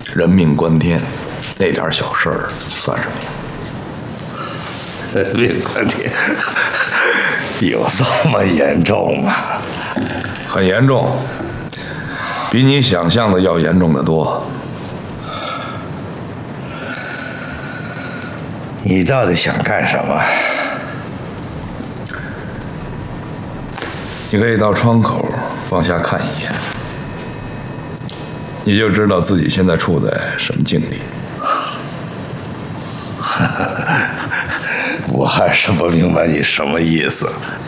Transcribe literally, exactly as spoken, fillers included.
人命关天，那点小事儿算什么呀？ 人命关天，有这么严重吗？ 很严重，比你想象的要严重得多。 你到底想干什么？ 你可以到窗口往下看一眼，你就知道自己现在处在什么境地。 我还是不明白你什么意思。